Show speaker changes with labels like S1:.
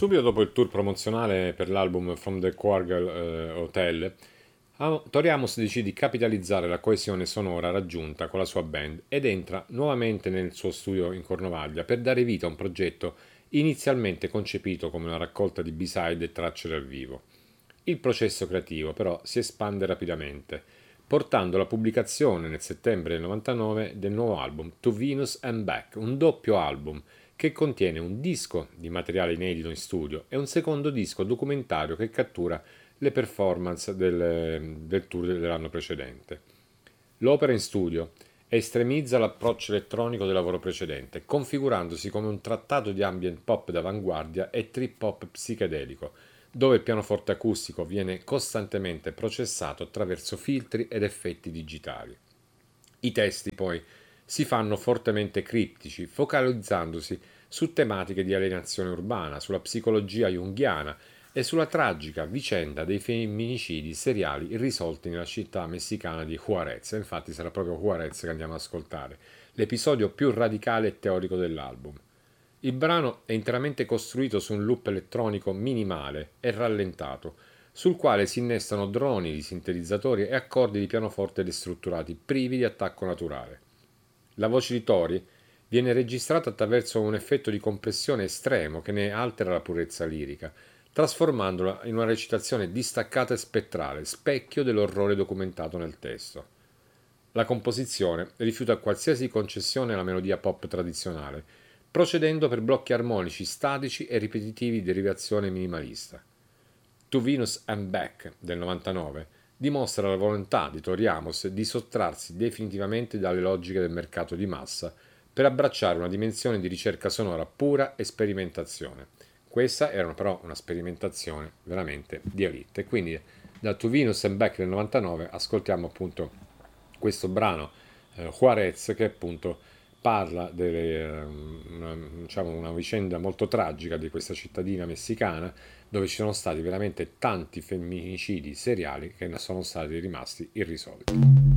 S1: Subito dopo il tour promozionale per l'album From the Quargle Hotel, Tori Amos decide di capitalizzare la coesione sonora raggiunta con la sua band ed entra nuovamente nel suo studio in Cornovaglia per dare vita a un progetto inizialmente concepito come una raccolta di B-side e tracce dal vivo. Il processo creativo però si espande rapidamente, portando alla pubblicazione nel settembre del 99 del nuovo album To Venus and Back, un doppio album che contiene un disco di materiale inedito in studio e un secondo disco documentario che cattura le performance del tour dell'anno precedente. L'opera in studio estremizza l'approccio elettronico del lavoro precedente, configurandosi come un trattato di ambient pop d'avanguardia e trip hop psichedelico, dove il pianoforte acustico viene costantemente processato attraverso filtri ed effetti digitali. I testi poi si fanno fortemente criptici, focalizzandosi su tematiche di alienazione urbana, sulla psicologia junghiana e sulla tragica vicenda dei femminicidi seriali irrisolti nella città messicana di Juarez. Infatti sarà proprio Juarez che andiamo ad ascoltare, l'episodio più radicale e teorico dell'album. Il brano è interamente costruito su un loop elettronico minimale e rallentato, sul quale si innestano droni di sintetizzatori e accordi di pianoforte destrutturati, privi di attacco naturale. La voce di Tori viene registrata attraverso un effetto di compressione estremo che ne altera la purezza lirica, trasformandola in una recitazione distaccata e spettrale, specchio dell'orrore documentato nel testo. La composizione rifiuta qualsiasi concessione alla melodia pop tradizionale, procedendo per blocchi armonici statici e ripetitivi di derivazione minimalista. To Venus and Back del 99 dimostra la volontà di Tori Amos di sottrarsi definitivamente dalle logiche del mercato di massa per abbracciare una dimensione di ricerca sonora pura e sperimentazione. Questa era però una sperimentazione veramente di elite. E quindi da To Venus and Back del 99 ascoltiamo appunto questo brano Juarez, che appunto parla di una vicenda molto tragica di questa cittadina messicana dove ci sono stati veramente tanti femminicidi seriali che sono stati rimasti irrisolti.